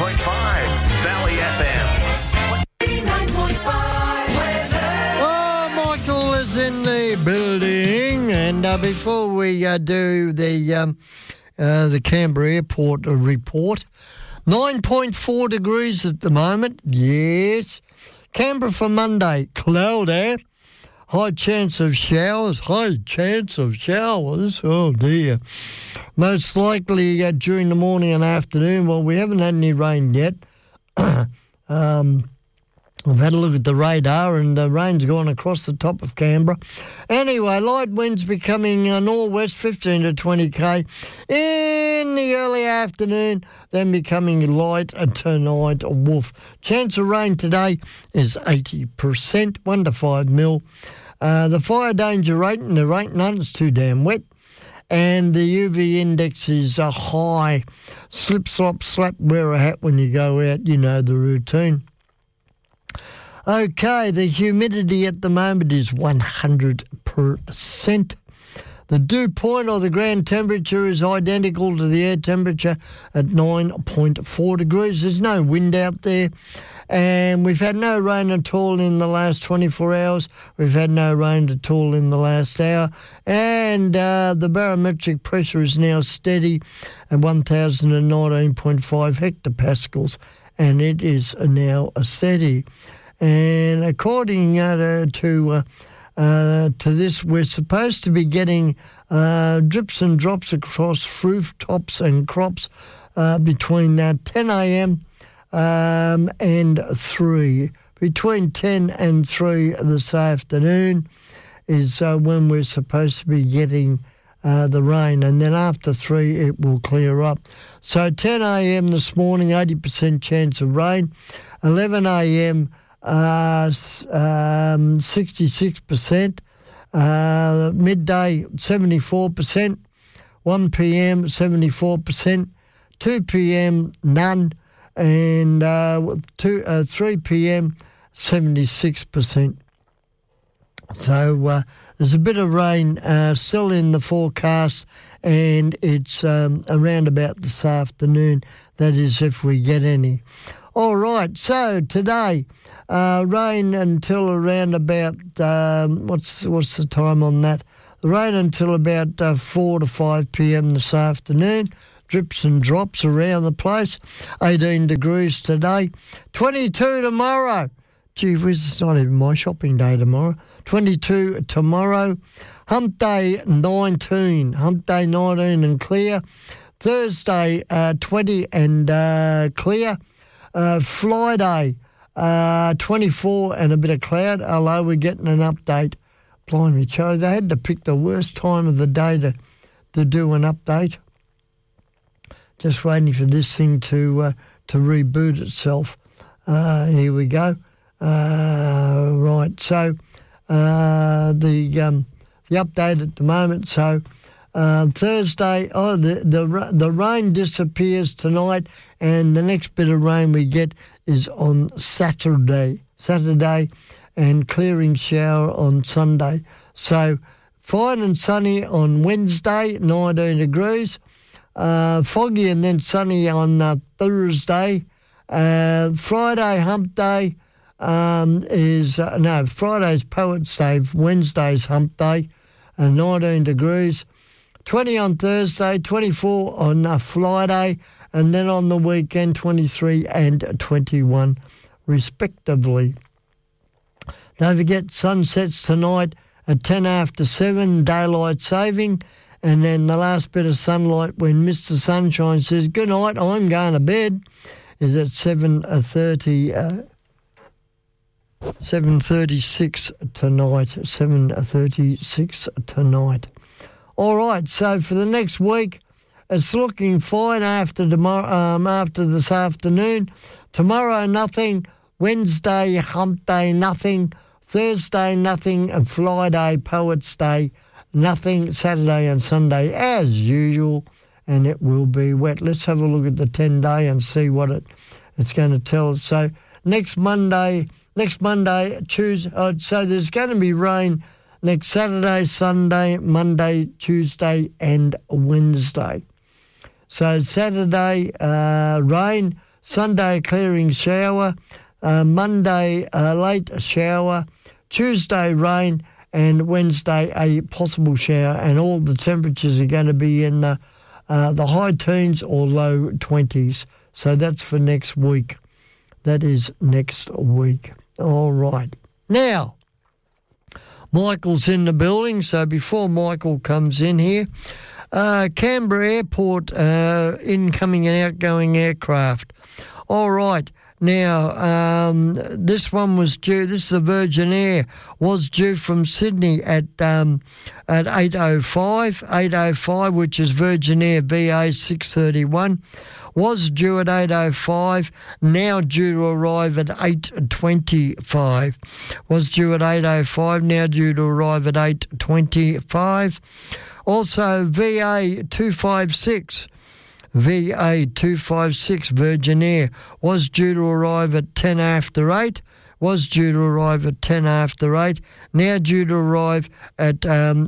Valley FM. 89.5 weather. Oh, Michael is in the building, and before we do the Canberra Airport report, 9.4 degrees at the moment. Yes. Canberra for Monday, cloudy. High chance of showers. Oh dear. Most likely during the morning and afternoon. Well, we haven't had any rain yet. We've had a look at the radar, and the rain's gone across the top of Canberra. Anyway, light winds becoming northwest 15 to 20 k in the early afternoon, then becoming light tonight. Woof. Chance of rain today is 80%, 1 to 5 mil. The fire danger rating, there ain't none, it's too damn wet. And the UV index is high. Slip, slop, slap, wear a hat when you go out. You know the routine. Okay, the humidity at the moment is 100%. The dew point or the ground temperature is identical to the air temperature at 9.4 degrees. There's no wind out there. And we've had no rain at all in the last 24 hours. We've had no rain at all in the last hour. And the barometric pressure is now steady at 1,019.5 hectopascals. And it is now steady. And according to this, we're supposed to be getting drips and drops across rooftops and crops between 10 a.m. And 3. Between 10 and 3 this afternoon is when we're supposed to be getting the rain, and then after 3 it will clear up. So 10 a.m. this morning, 80% chance of rain. 11 a.m. 66%, midday 74%, 1 p.m. 74%, 2 p.m. none, and 3 p.m. 76%. So there's a bit of rain still in the forecast, and it's around about this afternoon. That is, if we get any. All right, so today, rain until around about, what's the time on that? Rain until about 4 to 5 p.m. this afternoon. Drips and drops around the place. 18 degrees today. 22 tomorrow. Gee whiz, it's not even my shopping day tomorrow. 22 tomorrow. Hump day 19. Hump day 19 and clear. Thursday 20 and clear. Friday, 24 and a bit of cloud. Hello, we're getting an update. Blimey, Charlie, they had to pick the worst time of the day to do an update. Just waiting for this thing to reboot itself. Here we go. Right, so the update at the moment. So Thursday, the rain disappears tonight, and the next bit of rain we get is on Saturday, and clearing shower on Sunday. So fine and sunny on Wednesday, 19 degrees. Foggy and then sunny on Thursday. Friday, hump day, Friday's Poets' Day, Wednesday's hump day, 19 degrees. 20 on Thursday, 24 on Friday, and then on the weekend, 23 and 21, respectively. Don't forget, sunsets tonight at 10 after 7, daylight saving, and then the last bit of sunlight when Mr. Sunshine says, good night, I'm going to bed, is at 7:36 tonight, 7:36 tonight. All right, so for the next week, it's looking fine after this afternoon. Tomorrow, nothing. Wednesday, hump day, nothing. Thursday, nothing. And Friday, Poets' Day, nothing. Saturday and Sunday, as usual, and it will be wet. Let's have a look at the 10-day and see what it's going to tell us. So next Monday, Tuesday, so there's going to be rain next Saturday, Sunday, Monday, Tuesday and Wednesday. So Saturday, rain. Sunday, clearing shower. Monday, late shower. Tuesday, rain. And Wednesday, a possible shower. And all the temperatures are going to be in the high teens or low 20s. So that's for next week. That is next week. All right. Now, Michael's in the building, so before Michael comes in here, Canberra Airport, incoming and outgoing aircraft. All right. Now, this one was due, this is a Virgin Air, was due from Sydney at 8:05, which is Virgin Air VA 631. Was due at 8:05, now due to arrive at 8:25. Was due at 8:05, now due to arrive at 8:25. Also, VA 256. VA 256 Virgin Air was due to arrive at 10 after 8, was due to arrive at 10 after 8, now due to arrive at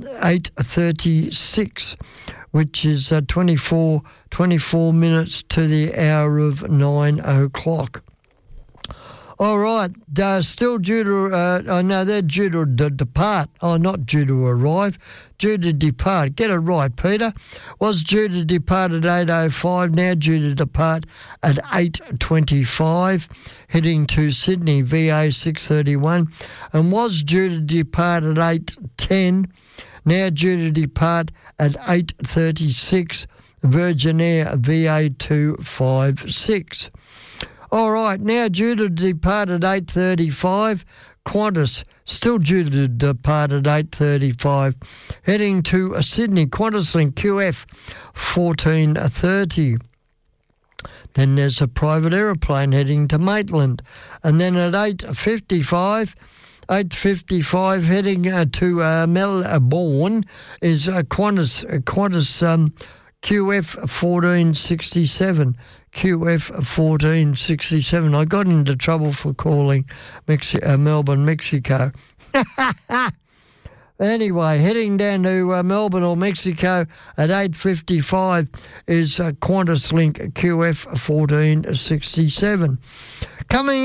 8:36, which is 24 minutes to the hour of 9 o'clock. All right, still due to, no, they're due to depart. Oh, not due to arrive, due to depart. Get it right, Peter. Was due to depart at 8:05, now due to depart at 8:25, heading to Sydney, VA 631, and was due to depart at 8:10, now due to depart at 8:36, Virgin Air VA 256. All right, now due to depart at 8:35, Qantas still due to depart at 8:35, heading to Sydney, QantasLink QF 1430. Then there's a private aeroplane heading to Maitland, and then at 8:55 heading to Melbourne is Qantas QF 1467. QF 1467. I got into trouble for calling Melbourne, Mexico. Anyway, heading down to Melbourne or Mexico at 8:55 is QantasLink QF 1467. Coming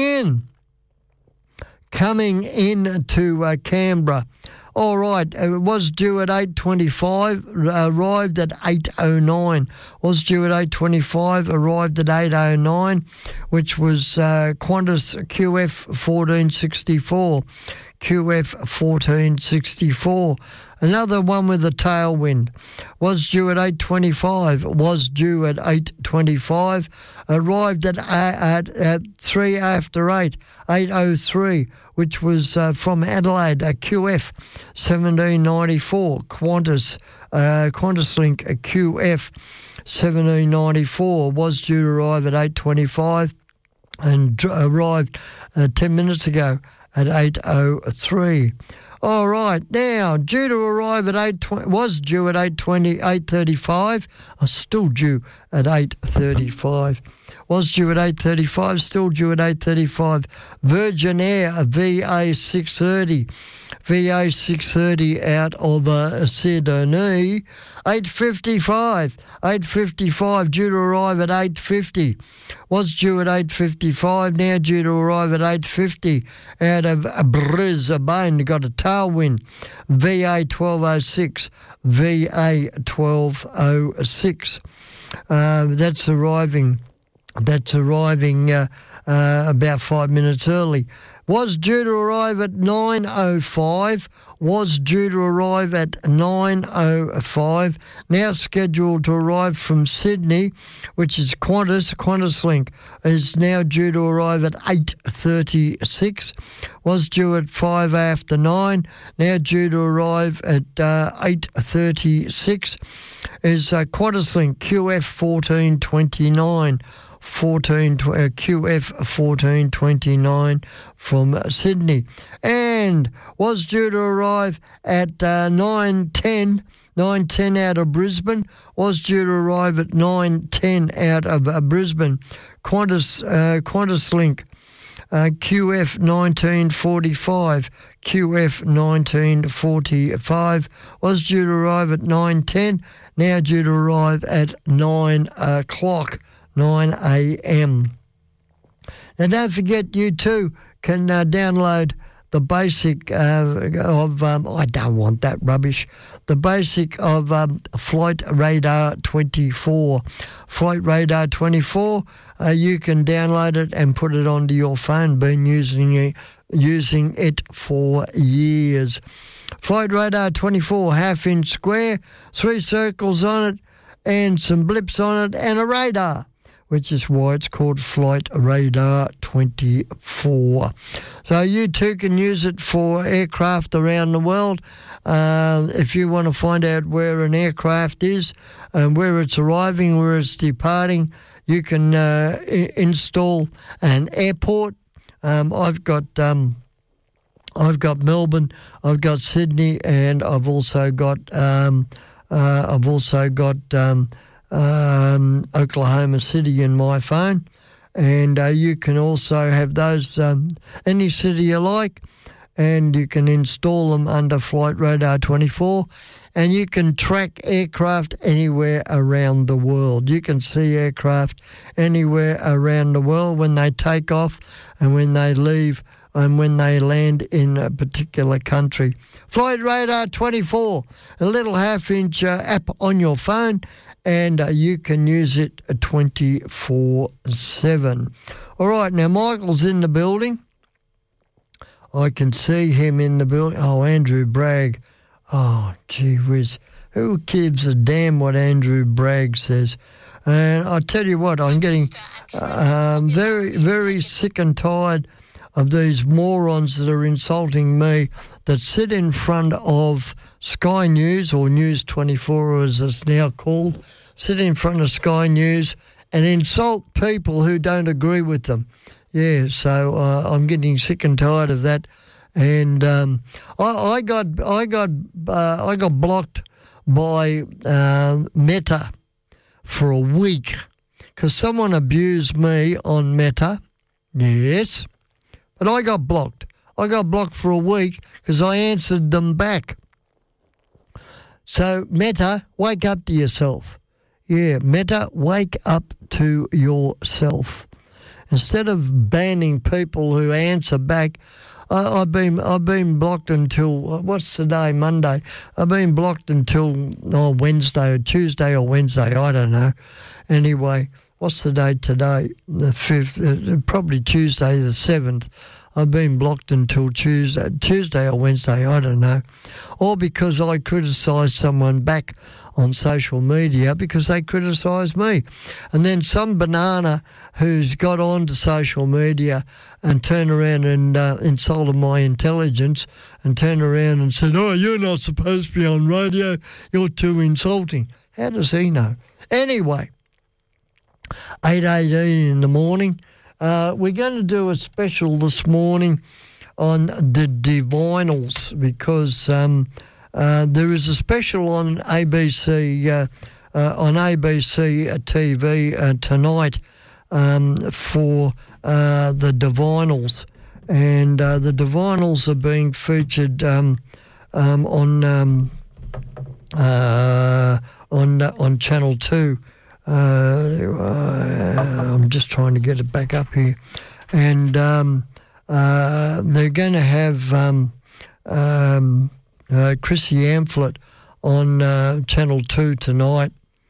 in to Canberra. All right, it was due at 8:25, arrived at 8:09. Was due at 8:25, arrived at 8:09, which was Qantas QF 1464. QF 1464. Another one with a tailwind. Was due at 8:25. Was due at 8:25. Arrived at 3 after 8. 8:03, which was from Adelaide. QF 1794. QantasLink QF 1794 was due to arrive at 8:25 and arrived 10 minutes ago at 8:03. All right, now due to arrive at 8:20, was due at 8:20, 8:35. Still due at 8:35. Was due at 8:35, still due at 8:35. Virgin Air VA 630. VA 630 out of Sydney. 8:55. 8:55 due to arrive at 8:50. Was due at 8:55, now due to arrive at 8:50 out of Brisbane. Got a tailwind. VA 1206. VA 1206. That's arriving about 5 minutes early. Was due to arrive at 9:05. Was due to arrive at 9:05. Now scheduled to arrive from Sydney, which is QantasLink, is now due to arrive at 8:36. Was due at 5 after 9. Now due to arrive at 8:36 is QantasLink QF 1429. QF 1429 from Sydney, and was due to arrive at 9:10 out of Brisbane. Was due to arrive at 9:10 out of Brisbane. QantasLink QF 1945. QF 1945 was due to arrive at 9:10. Now due to arrive at 9 o'clock. 9 a.m. And don't forget, you too can download the basic of, I don't want that rubbish, the basic of Flight Radar 24. Flight Radar 24, you can download it and put it onto your phone. Been using it for years. Flight Radar 24, half-inch square, 3 circles on it and some blips on it and a radar, which is why it's called Flight Radar 24. So you too can use it for aircraft around the world. If you want to find out where an aircraft is and where it's arriving, where it's departing, you can install an airport. I've got Melbourne, I've got Sydney, and I've also got Oklahoma City in my phone, and you can also have those any city you like, and you can install them under Flight Radar 24, and you can track aircraft anywhere around the world. You can see aircraft anywhere around the world when they take off and when they leave and when they land in a particular country. Flight Radar 24, a little half-inch app on your phone, and you can use it 24/7. All right, now Michael's in the building. I can see him in the building. Oh, Andrew Bragg. Oh, gee whiz. Who gives a damn what Andrew Bragg says? And I tell you what, I'm getting very, very sick and tired of these morons that are insulting me, that sit in front of Sky News, or News 24 as it's now called, sit in front of Sky News and insult people who don't agree with them. Yeah, so I'm getting sick and tired of that. And I got blocked by Meta for a week because someone abused me on Meta. Yes. But I got blocked. I got blocked for a week because I answered them back. So, Meta, wake up to yourself. Yeah, Meta, wake up to yourself. Instead of banning people who answer back, I've been blocked until, what's the day, Monday? I've been blocked until Wednesday or Tuesday or Wednesday, I don't know. Anyway, what's the date today? The 5th, probably Tuesday the 7th. I've been blocked until Tuesday or Wednesday, I don't know. Or because I criticised someone back on social media because they criticised me. And then some banana who's got onto social media and turned around and insulted my intelligence and turned around and said, oh, you're not supposed to be on radio, you're too insulting. How does he know? Anyway, 8:18 in the morning. We're going to do a special this morning on the Divinals because there is a special on ABC TV tonight for the Divinals, and the Divinals are being featured on Channel 2. I'm just trying to get it back up here. And they're going to have Chrissy Amphlett on Channel 2 tonight,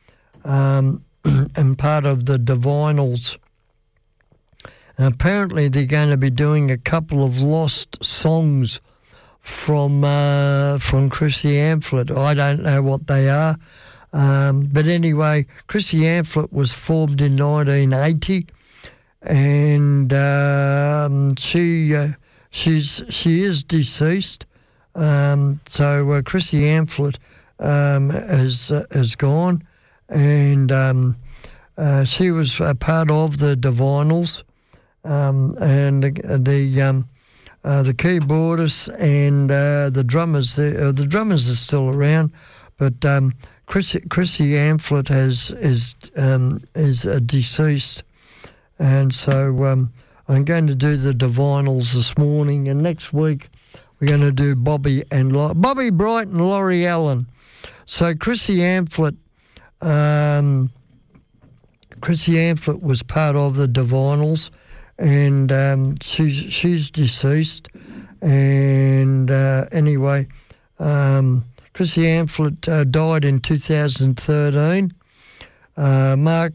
and part of the Divinals. And apparently they're going to be doing a couple of lost songs from Chrissy Amphlett. I don't know what they are. But anyway, Chrissy Amphlett was formed in 1980, and she is deceased. So Chrissy Amphlett has gone, and she was a part of the Divinals, and the keyboardists and the drummers. The drummers are still around, but Chrissy Amphlett is deceased, and so I'm going to do the Divinals this morning, and next week we're going to do Bobby Bright and Laurie Allen. So Chrissy Amphlett was part of the Divinals, and she's deceased. And anyway, Chrissy Amphlett died in 2013. Mark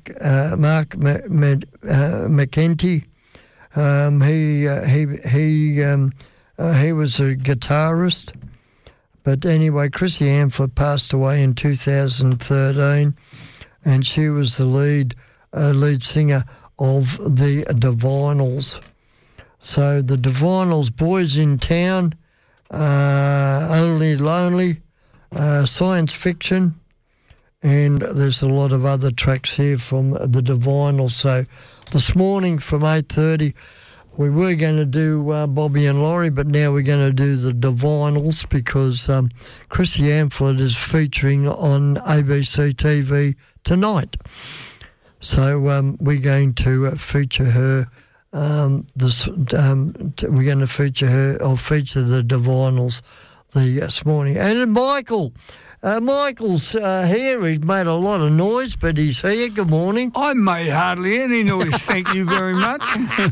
McEntee, he was a guitarist. But anyway, Chrissy Amphlett passed away in 2013, and she was the lead singer of the Divinyls. So the Divinyls, Boys in Town, Only Lonely, Science Fiction, and there's a lot of other tracks here from the Divinyls. So this morning from 8:30, we were going to do Bobby and Laurie, but now we're going to do the Divinyls because Chrissy Amphlett is featuring on ABC TV tonight. So we're going to feature her. We're going to feature her. I'll feature the Divinyls this morning. And Michael's here. He's made a lot of noise, but he's here. Good morning. I made hardly any noise, thank you very much.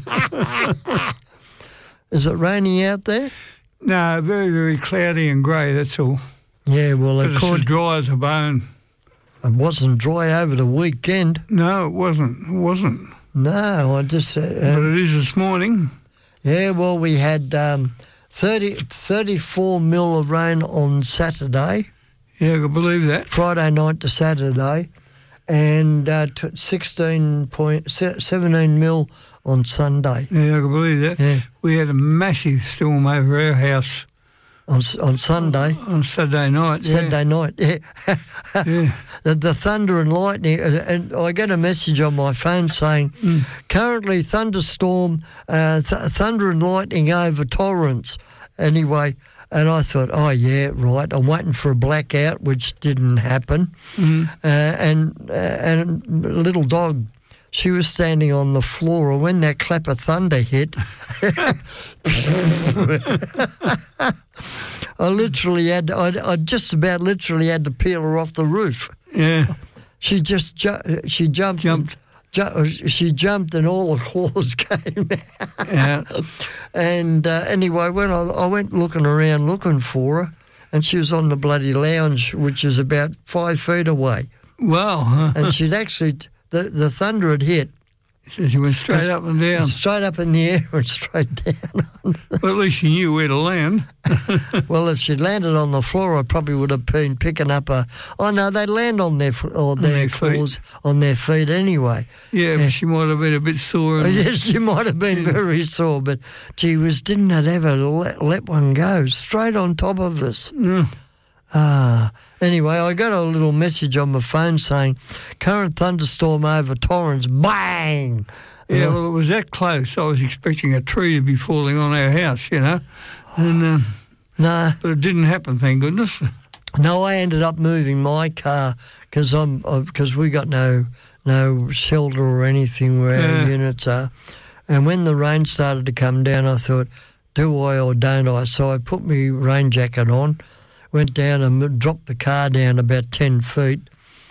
Is it raining out there? No, very, very cloudy and grey, that's all. Yeah, well, But it's as dry as a bone. It wasn't dry over the weekend. No, it wasn't. No, I just... but it is this morning. Yeah, well, we had 34 mil of rain on Saturday. Yeah, I can believe that. Friday night to Saturday, and 17 mil on Sunday. Yeah, I can believe that. Yeah. We had a massive storm over our house. On Sunday. On Saturday night, yeah. Saturday night, yeah. Yeah. The thunder and lightning, and I get a message on my phone saying, currently thunderstorm, thunder and lightning over Torrance. Anyway, and I thought, oh, yeah, right, I'm waiting for a blackout, which didn't happen. And little dog, she was standing on the floor, and when that clap of thunder hit, I just about literally had to peel her off the roof. Yeah. She jumped. She jumped, and all the claws came out. Yeah. And anyway, when I went looking around looking for her, and she was on the bloody lounge, which is about 5 feet away. Wow. And she'd actually, the thunder had hit. So she went straight up and down. Straight up in the air and straight down. Well, at least she knew where to land. Well, if she'd landed on the floor, I probably would have been picking up a... Oh, no, they'd land on their claws, on their feet anyway. Yeah, but she might have been a bit sore. Yes, she might have been very sore, but gee whiz, didn't it ever let one go straight on top of us? Anyway, I got a little message on my phone saying, current thunderstorm over Torrance, bang! Yeah, well, it was that close. I was expecting a tree to be falling on our house, you know. And, No. But it didn't happen, thank goodness. No, I ended up moving my car because we got no shelter or anything where our units are. And when the rain started to come down, I thought, do I or don't I? So I put my rain jacket on, went down and dropped the car down about 10 feet.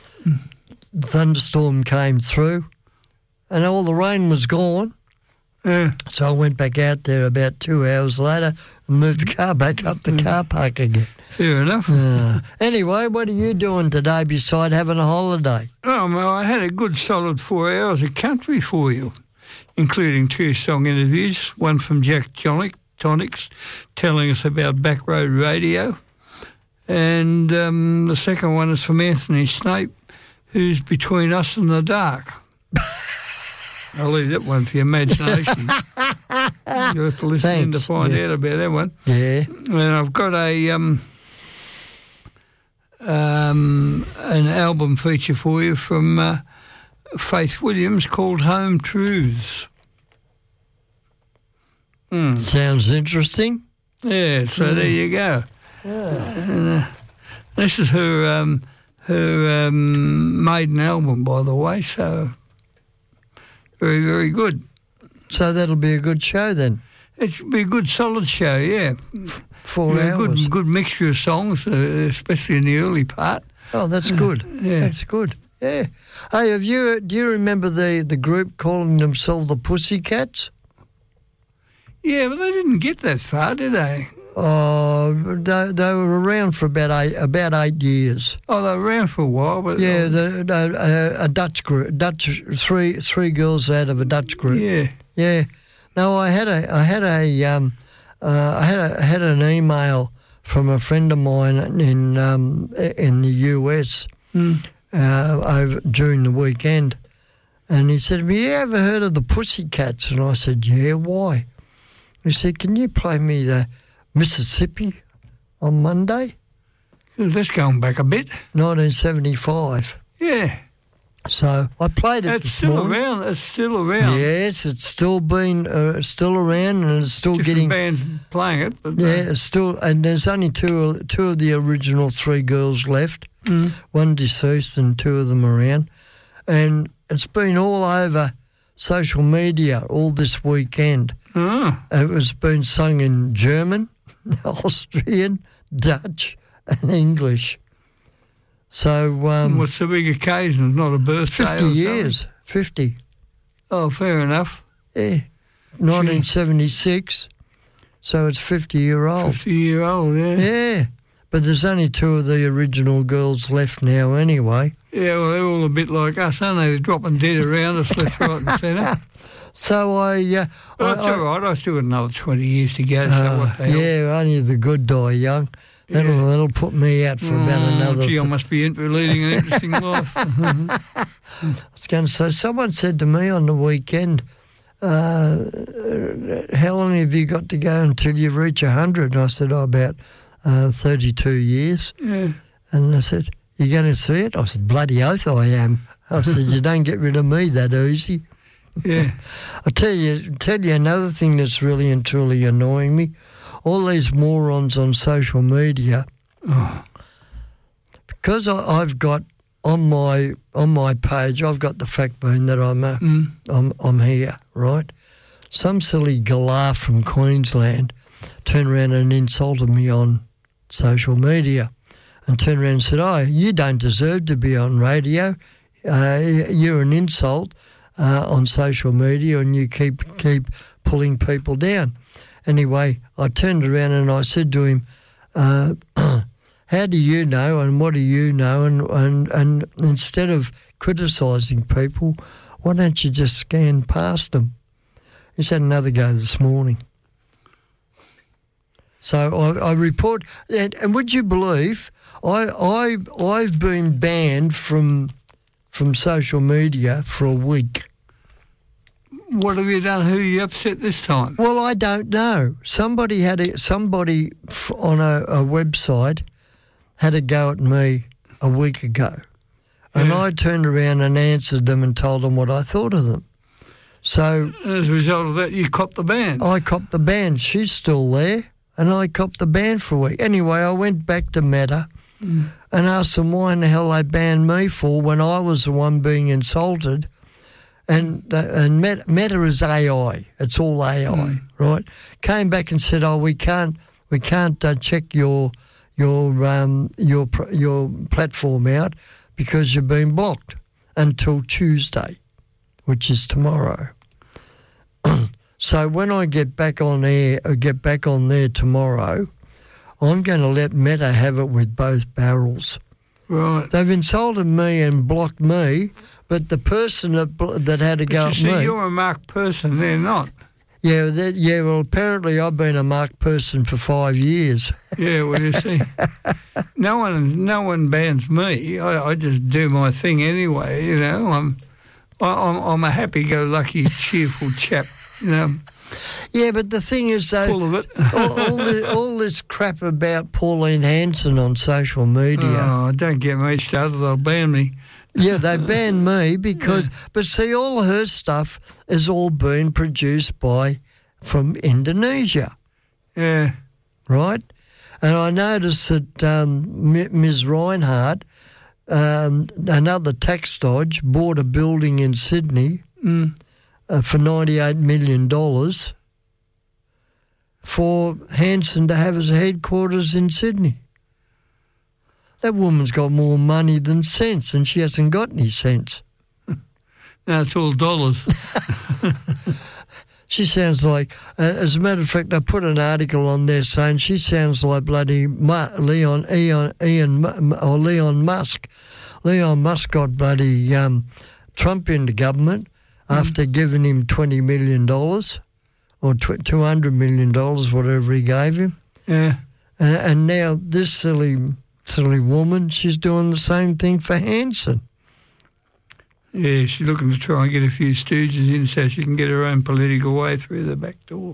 The thunderstorm came through and all the rain was gone. Yeah. So I went back out there about 2 hours later and moved the car back up the car park again. Fair enough. Anyway, what are you doing today besides having a holiday? Oh, well, I had a good solid 4 hours of country for you, including 2 song interviews, one from Jack Tonics telling us about Backroad Radio, and the second one is from Anthony Snape, who's between us and the dark. I'll leave that one for your imagination. You'll have to listen in to find out about that one. Yeah. And I've got an album feature for you from Faith Williams called Home Truths. Sounds interesting. Yeah, so there you go. And, this is her maiden album, by the way, so very, very good. So that'll be a good show then. It'll be a good, solid show, yeah. 4 hours. Good mixture of songs, especially in the early part. Oh, that's good. Yeah. That's good. Yeah. Hey, do you remember the group calling themselves the Pussycats? Yeah, but they didn't get that far, did they? Oh, they were around for about 8 years. Oh, they were around for a while, but Yeah, a Dutch group, three girls out of a Dutch group. yeah. No, I had an email from a friend of mine in the US over during the weekend, and he said, "Have you ever heard of the Pussycats?" And I said, "Yeah, why?" He said, "Can you play me the Mississippi on Monday?" That's going back a bit. 1975. Yeah. So I played it It's this still morning. around. It's still around. Yes, it's still still around, and it's still Different getting. bands playing it, but Yeah, it's still, and there's only two of the original three girls left. One deceased, and two of them around, and it's been all over social media all this weekend. It was been sung in German, Austrian, Dutch, and English. So what's the big occasion? Not a birthday 50 or years, something? 50. Oh, fair enough. Yeah, 1976. So it's 50-year-old. 50-year-old, yeah. Yeah, but there's only two of the original girls left now anyway. Yeah, well, they're all a bit like us, aren't they? They're dropping dead around us left, right and centre. So But that's all right. I still got another 20 years to go, so what the hell? yeah, only the good die young. That'll put me out for about another. Gee, I must be leading an interesting life. I was going to say, someone said to me on the weekend, how long have you got to go until you reach 100? And I said, about 32 years. Yeah. And I said, you going to see it? I said, bloody oath I am. I said, you don't get rid of me that easy. Yeah. I'll tell you another thing that's really and truly annoying me. All these morons on social media, because I've got on my page, I've got the fact being that I'm here, right? Some silly galah from Queensland turned around and insulted me on social media, and turned around and said, "Oh, you don't deserve to be on radio. You're an insult on social media, and you keep pulling people down." Anyway, I turned around and I said to him, how do you know and what do you know? And instead of criticising people, why don't you just scan past them? He's had another go this morning. So I report, and would you believe, I've been banned from social media for a week. What have you done? Who you upset this time? Well, I don't know. Somebody on a website had a go at me a week ago, and I turned around and answered them and told them what I thought of them. So as a result of that, you copped the ban. I copped the ban. She's still there, and I copped the ban for a week. Anyway, I went back to Meta and asked them why in the hell they banned me for when I was the one being insulted. And Meta is AI. It's all AI, right? Came back and said, "Oh, we can't check your platform out because you've been blocked until Tuesday, which is tomorrow." So when I get back on there tomorrow, I'm going to let Meta have it with both barrels. Right. They've insulted me and blocked me. But the person that had to go at me... you're a marked person, they're not. Yeah, well, apparently I've been a marked person for 5 years. Yeah, well, you see, no one bans me. I just do my thing anyway, you know. I'm a happy-go-lucky, cheerful chap, you know. Yeah, but the thing is, though... Full of it. all this crap about Pauline Hanson on social media... Oh, don't get me started, they'll ban me. Yeah, they banned me because... But see, all her stuff is all been produced from Indonesia. Yeah. Right? And I noticed that Ms. Reinhardt, another tax dodge, bought a building in Sydney for $98 million for Hanson to have his headquarters in Sydney. That woman's got more money than sense, and she hasn't got any sense. No, it's all dollars. She sounds like, as a matter of fact, I put an article on there saying she sounds like bloody Leon Musk. Leon Musk got bloody Trump into government after giving him $20 million or $200 million, whatever he gave him. Yeah. And now this silly woman, she's doing the same thing for Hanson. Yeah, she's looking to try and get a few stooges in so she can get her own political way through the back door.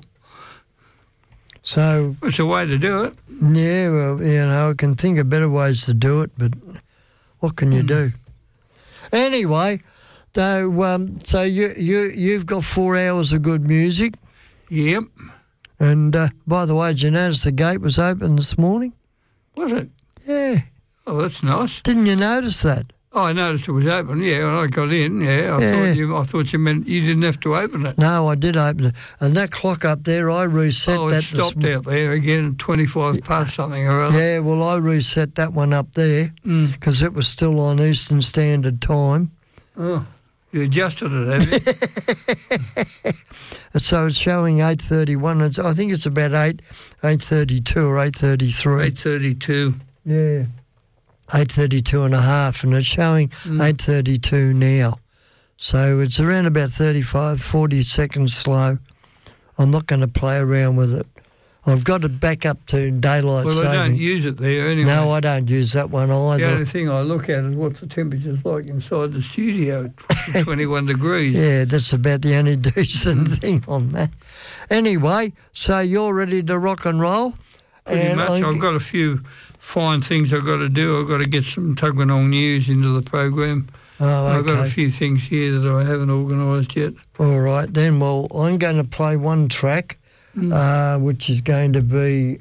So it's a way to do it. Yeah, well, I can think of better ways to do it, but what can you do? Anyway, so you've got 4 hours of good music. Yep. And by the way, did you notice the gate was open this morning? Was it? Yeah. Oh, that's nice. Didn't you notice that? Oh, I noticed it was open, yeah, when I got in, yeah. I thought you meant you didn't have to open it. No, I did open it. And that clock up there, I reset that. Oh, it stopped out there again, 25 past something or other. Yeah, well, I reset that one up there because it was still on Eastern Standard Time. Oh, you adjusted it, have you? So it's showing 8:31. I think it's about 8:32 or 8:33. 8:32. Yeah. 8:32 and a half, and it's showing 8:32 now. So it's around about 35, 40 seconds slow. I'm not going to play around with it. I've got it back up to daylight saving. Well, I don't use it there anyway. No, I don't use that one either. The only thing I look at is what the temperature's like inside the studio, 21 degrees. Yeah, that's about the only decent thing on that. Anyway, so you're ready to rock and roll? Pretty much. I've got a few fine things I've got to do. I've got to get some Tuggeranong news into the program. Oh, okay. I've got a few things here that I haven't organised yet. All right, then. Well, I'm going to play one track, which is going to be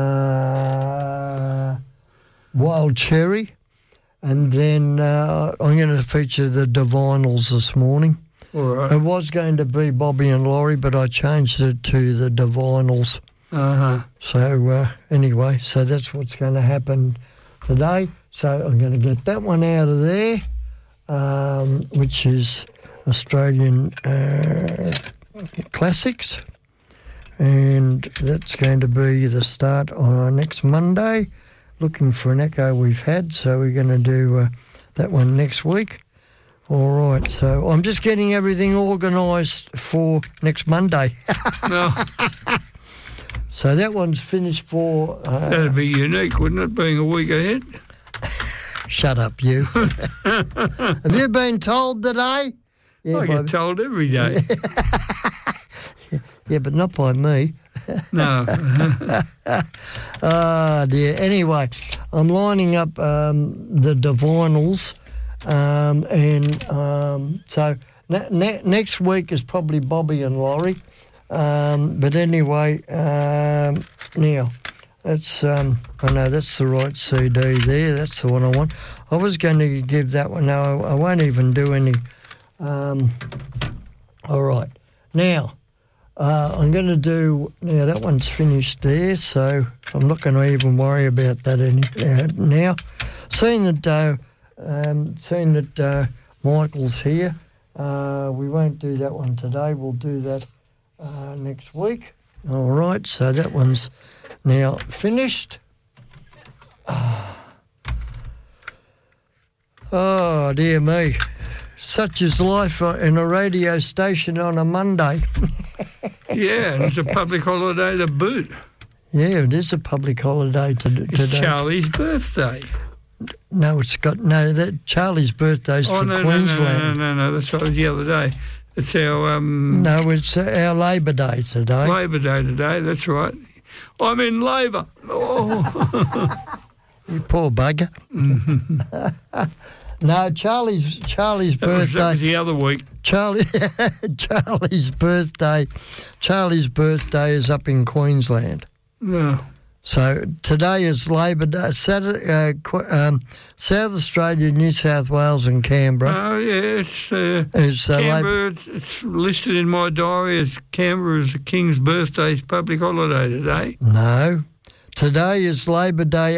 Wild Cherry, and then I'm going to feature the Divinals this morning. All right. It was going to be Bobby and Laurie, but I changed it to the Divinals. Uh-huh. So anyway, so that's what's going to happen today. So I'm going to get that one out of there, which is Australian classics, and that's going to be the start on our next Monday. Looking for an echo we've had, so we're going to do that one next week. All right, so I'm just getting everything organised for next Monday. No. So that one's finished for... That'd be unique, wouldn't it, being a week ahead? Shut up, you. Have you been told today? Yeah, I get told every day. Yeah, but not by me. No. Oh, dear. Anyway, I'm lining up the Divinals, so next week is probably Bobby and Laurie. But anyway, now, that's, I know that's the right CD there. That's the one I want. I was going to give that one. No, I won't even do any. All right. Now, I'm going to do, now that one's finished there, so I'm not going to even worry about that now. Seeing that Michael's here, we won't do that one today. We'll do that next week. All right, so that one's now finished. Oh, dear me. Such is life in a radio station on a Monday. Yeah, and it's a public holiday to boot. Yeah, it is a public holiday today. It's Charlie's birthday. No, that Charlie's birthday's for Queensland. No, that's what it was the other day. It's our... No, it's our Labor Day today. Labor Day today, that's right. I'm in Labor. Oh. You poor bugger. No, Charlie's birthday. That was the other week. Charlie's birthday is up in Queensland. No. So today is Labor Day. Saturday, South Australia, New South Wales, and Canberra. Oh yeah, it's Canberra. It's listed in my diary as Canberra is the King's birthday's public holiday today. No, today is Labor Day.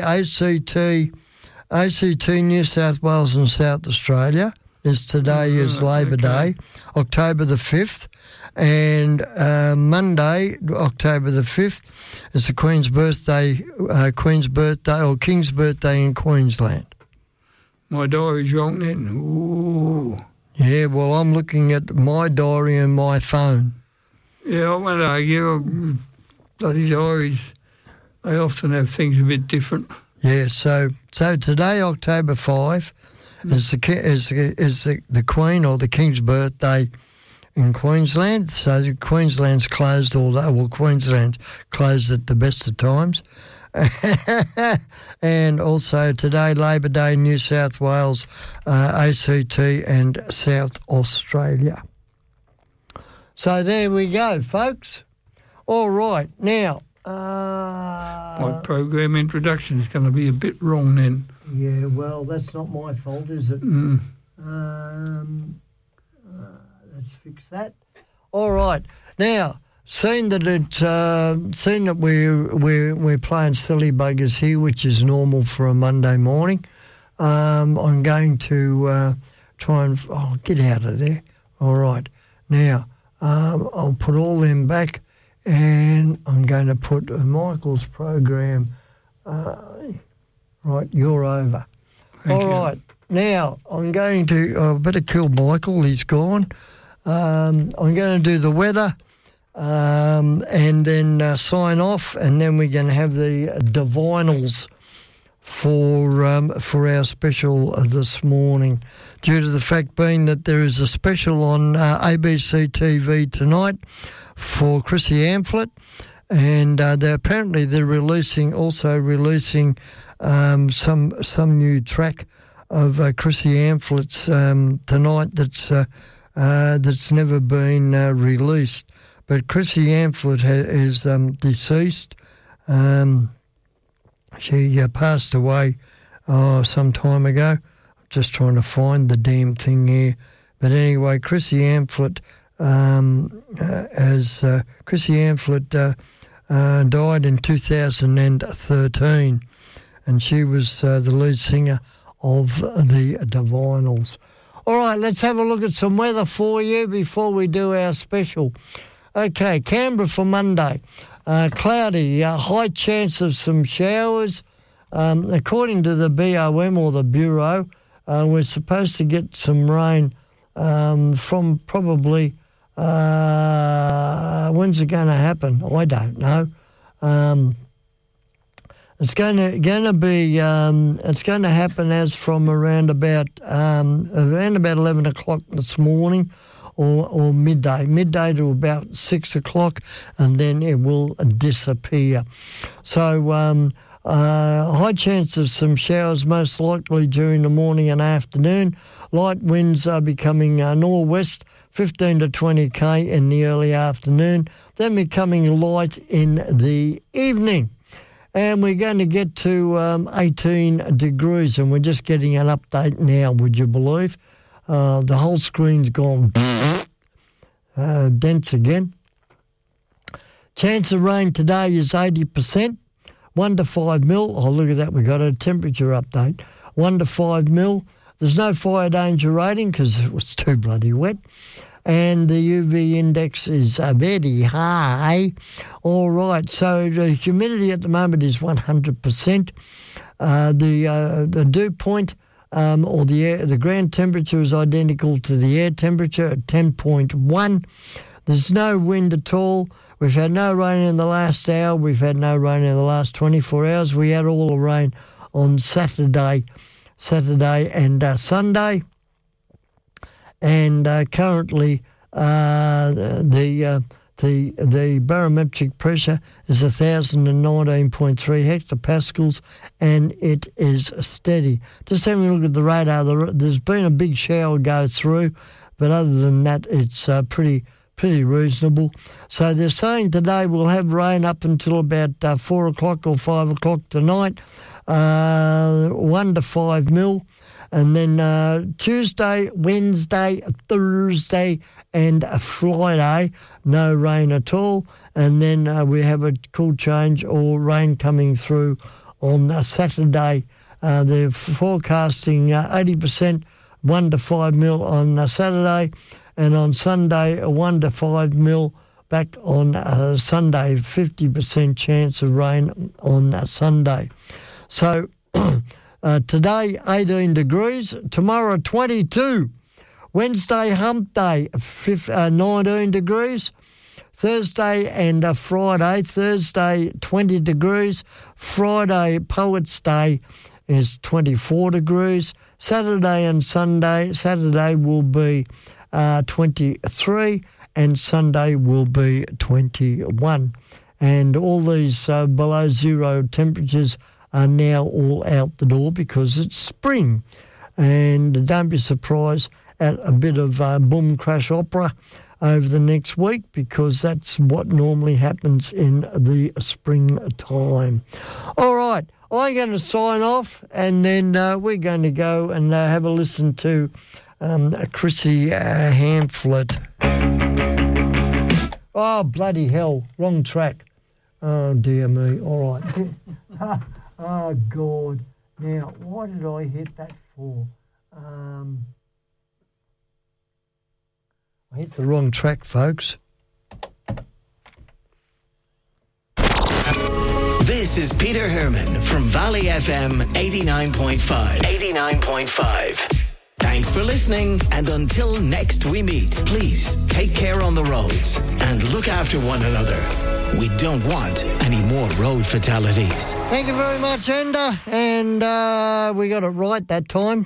ACT, New South Wales and South Australia is Labor Day, October the 5th, And Monday, October the 5th, is the Queen's birthday or King's birthday in Queensland. My diary's wrong then. Ooh. Yeah, well, I'm looking at my diary and my phone. Yeah, I won't argue. Bloody diaries, they often have things a bit different. Yeah, so today, October 5, is the Queen or the King's birthday in Queensland. So Queensland's closed all day. Well, Queensland's closed at the best of times. And also today, Labor Day, New South Wales, ACT and South Australia. So there we go, folks. All right, now... My program introduction is going to be a bit wrong then. Yeah, well, that's not my fault, is it? Let's fix that. All right, now, seeing that we're playing silly buggers here, which is normal for a Monday morning, I'm going to try and get out of there. All right, now I'll put all them back. And I'm going to put Michael's program. Right, you're over. All right, now I'm going to. I better kill Michael. He's gone. I'm going to do the weather, and then sign off, and then we're going to have the Divinals for our special this morning. Due to the fact being that there is a special on ABC TV tonight for Chrissy Amphlett, and they're releasing some new track of Chrissy Ampflett's tonight that's never been released. But Chrissy Amphlett is deceased. She passed away some time ago. I'm just trying to find the damn thing here. But anyway, Chrissy Amphlett. Chrissy Amphlett died in 2013, and she was the lead singer of the Divinals. All right, let's have a look at some weather for you before we do our special. Okay, Canberra for Monday. Cloudy, high chance of some showers. According to the BOM or the Bureau, we're supposed to get some rain from probably... when's it going to happen? I don't know. It's going to happen as from around about 11 o'clock this morning, or midday to about 6 o'clock, and then it will disappear. So high chance of some showers, most likely during the morning and afternoon. Light winds are becoming northwest, 15 to 20 k in the early afternoon, then becoming light in the evening. And we're going to get to 18 degrees, and we're just getting an update now, would you believe? The whole screen's gone dense again. Chance of rain today is 80%, 1 to 5 mil. Oh, look at that, we got a temperature update. 1 to 5 mil. There's no fire danger rating because it was too bloody wet. And the UV index is very high. All right, so the humidity at the moment is 100%. The dew point or the ground temperature is identical to the air temperature at 10.1. There's no wind at all. We've had no rain in the last hour. We've had no rain in the last 24 hours. We had all the rain on Saturday and Sunday. And currently, the barometric pressure is 1,019.3 hectopascals, and it is steady. Just having a look at the radar, there's been a big shower go through, but other than that, it's pretty reasonable. So they're saying today we'll have rain up until about 4 o'clock or 5 o'clock tonight, 1 to 5 mil. And then Tuesday, Wednesday, Thursday and Friday, no rain at all. And then we have a cool change or rain coming through on Saturday. They're forecasting 80%, 1 to 5 mil on Saturday, and on Sunday, a 1 to 5 mil. Back on Sunday, 50% chance of rain on Sunday. So today, 18 degrees. Tomorrow, 22. Wednesday, hump day, 19 degrees. Thursday and Friday. Thursday, 20 degrees. Friday, Poets' Day, is 24 degrees. Saturday and Sunday. Saturday will be 23. And Sunday will be 21. And all these below zero temperatures are now all out the door because it's spring. And don't be surprised at a bit of boom crash opera over the next week because that's what normally happens in the springtime. All right, I'm going to sign off and then we're going to go and have a listen to Chrissy Hamflet. Oh, bloody hell, wrong track. Oh, dear me. All right. Oh, God. Now, why did I hit that for? I hit the wrong track, folks. This is Peter Herman from Valley FM 89.5. 89.5. Thanks for listening, and until next we meet, please take care on the roads and look after one another. We don't want any more road fatalities. Thank you very much, Enda, and we got it right that time.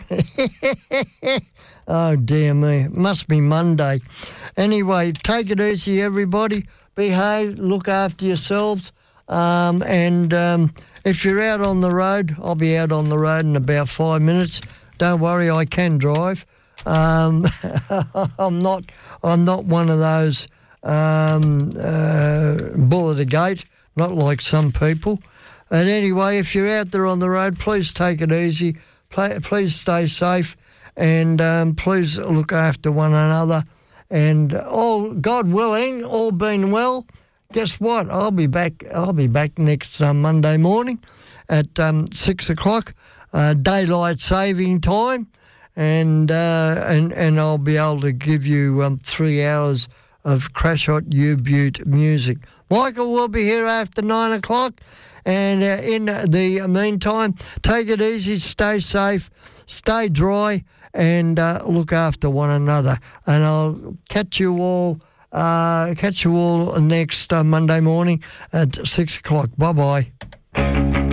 Oh, dear me. Must be Monday. Anyway, take it easy, everybody. Behave, look after yourselves. And if you're out on the road, I'll be out on the road in about 5 minutes. Don't worry, I can drive. I'm not one of those bull at the gate, not like some people. And anyway, if you're out there on the road, please take it easy. Please stay safe, and please look after one another. And all God willing, all being well, guess what? I'll be back next Monday morning at 6 o'clock. Daylight saving time, and I'll be able to give you 3 hours of Crash Hot U-Butte music. Michael will be here after 9 o'clock, and in the meantime, take it easy, stay safe, stay dry, and look after one another. And I'll catch you all next Monday morning at 6 o'clock. Bye-bye.